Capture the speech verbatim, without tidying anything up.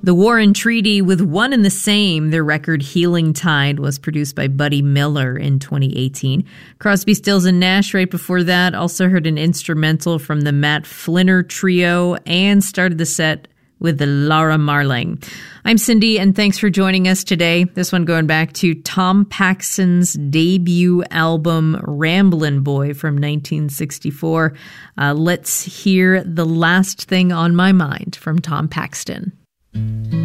The War and Treaty with One and the Same, their record Healing Tide, was produced by Buddy Miller in twenty eighteen. Crosby, Stills and Nash right before that also heard an instrumental from the Matt Flinner Trio and started the set with the Laura Marling. I'm Cindy, and thanks for joining us today. This one going back to Tom Paxton's debut album, Ramblin' Boy, from nineteen sixty-four. Uh, let's hear The Last Thing on My Mind from Tom Paxton.